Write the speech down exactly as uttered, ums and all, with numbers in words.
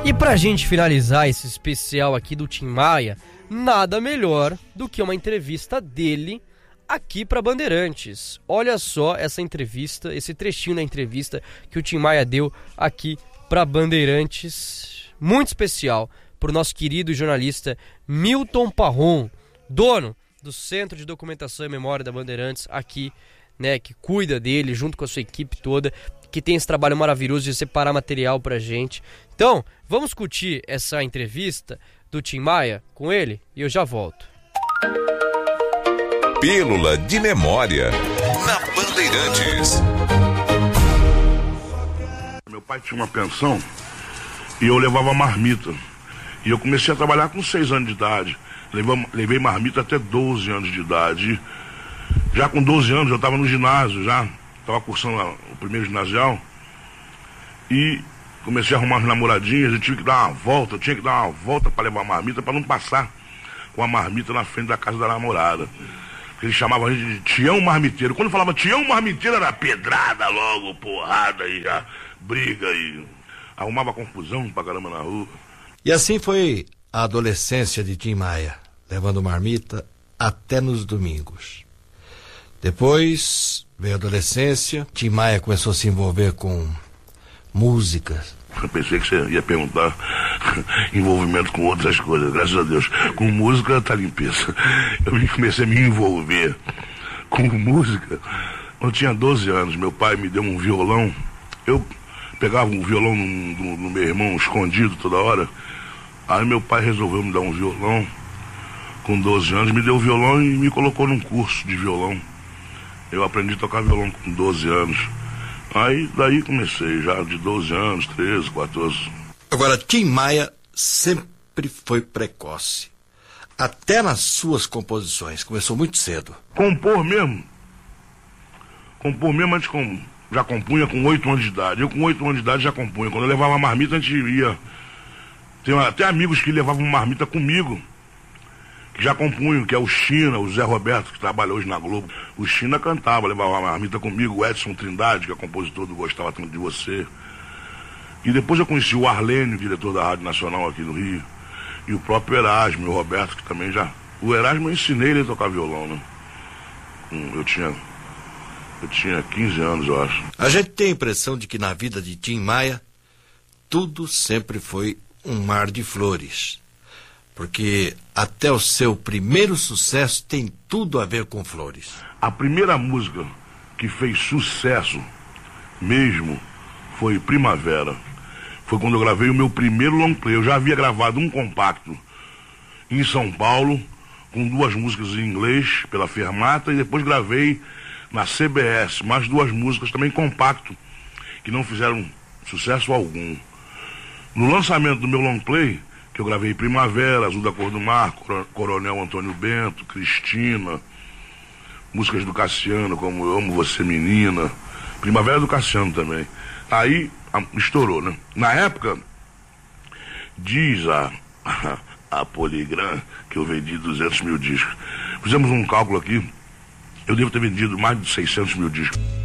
E pra gente finalizar esse especial aqui do Tim Maia, nada melhor do que uma entrevista dele aqui pra Bandeirantes. Olha só essa entrevista, esse trechinho da entrevista que o Tim Maia deu aqui pra Bandeirantes. Muito especial pro nosso querido jornalista Milton Parron, dono do Centro de Documentação e Memória da Bandeirantes aqui, né, que cuida dele junto com a sua equipe toda, que tem esse trabalho maravilhoso de separar material pra gente. Então, vamos curtir essa entrevista do Tim Maia com ele e eu já volto. Pílula de Memória na Bandeirantes. Meu pai tinha uma pensão e eu levava marmita. E eu comecei a trabalhar com seis anos de idade. Levei, levei marmita até doze anos de idade. Já com doze anos eu estava no ginásio, já estava cursando o primeiro ginasial. E comecei a arrumar as namoradinhas, eu tive que dar uma volta, eu tinha que dar uma volta para levar a marmita, para não passar com a marmita na frente da casa da namorada. Porque eles chamavam a gente de Tião Marmiteiro. Quando falava Tião Marmiteiro era pedrada logo, porrada e já briga e arrumava confusão pra caramba na rua. E assim foi a adolescência de Tim Maia, levando marmita até nos domingos. Depois veio a adolescência, Tim Maia começou a se envolver com músicas. Eu pensei que você ia perguntar envolvimento com outras coisas, graças a Deus. Com música tá limpeza. Eu comecei a me envolver com música. Quando eu tinha doze anos, meu pai me deu um violão. Eu pegava um violão no, no, no meu irmão escondido toda hora. Aí meu pai resolveu me dar um violão. Com doze anos, me deu o violão e me colocou num curso de violão. Eu aprendi a tocar violão com doze anos. Aí, daí comecei, já de doze anos, treze, quatorze. Agora, Tim Maia sempre foi precoce. Até nas suas composições. Começou muito cedo. Compor mesmo. Compor mesmo, a gente com, já compunha com oito anos de idade. Eu com oito anos de idade já compunha. Quando eu levava a marmita, a gente ia... Tem até amigos que levavam marmita comigo, que já compunham, que é o China, o Zé Roberto, que trabalha hoje na Globo. O China cantava, levava uma marmita comigo, o Edson Trindade, que é compositor do Gostava Tanto de Você. E depois eu conheci o Arlênio, diretor da Rádio Nacional aqui no Rio, e o próprio Erasmo, o Roberto, que também já... O Erasmo eu ensinei ele a tocar violão, né? Eu tinha... Eu tinha quinze anos, eu acho. A gente tem a impressão de que na vida de Tim Maia, tudo sempre foi um mar de flores. Porque até o seu primeiro sucesso tem tudo a ver com flores. A primeira música que fez sucesso mesmo foi Primavera. Foi quando eu gravei o meu primeiro long play. Eu já havia gravado um compacto em São Paulo, com duas músicas em inglês, pela Fermata, e depois gravei na C B S, mais duas músicas também compacto, que não fizeram sucesso algum. No lançamento do meu long play, que eu gravei Primavera, Azul da Cor do Mar, Coronel Antônio Bento, Cristina, músicas do Cassiano, como Eu Amo Você Menina, Primavera do Cassiano também. Aí a, estourou, né? Na época, diz a, a, a Polygram que eu vendi duzentos mil discos. Fizemos um cálculo aqui, eu devo ter vendido mais de seiscentos mil discos.